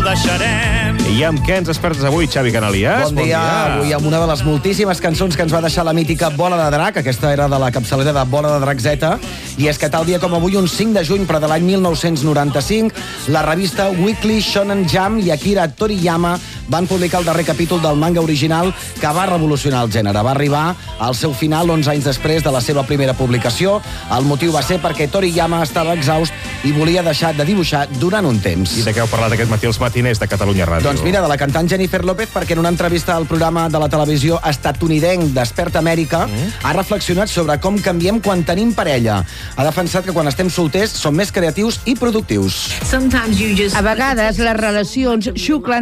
deixarem. I amb què ens despertes avui, Xavi Canalias? Bon dia. Avui amb una de les moltíssimes cançons que ens va deixar la mítica Bola de Drac. Aquesta era de la capçalera de Bola de Drac Z. I és que tal dia com avui, un 5 de juny, però de l'any 1995, la revista Weekly Shonen Jump i Akira Toriyama van publicar el darrer capítol del manga original que va revolucionar el gènere. Va arribar al seu final 11 anys després de la seva primera publicació. El motiu va ser perquè Toriyama estava exhaust i volia deixar de dibuixar durant un temps. I de què heu parlat aquest matí als matiners de Catalunya Ràdio? Doncs mira, de la cantant Jennifer López, perquè en una entrevista al programa de la televisió estatunidenc Desperta Amèrica ha reflexionat sobre com canviem quan tenim parella. Ha defensat que quan estem solters som més creatius i productius. A vegades les relacions xuclen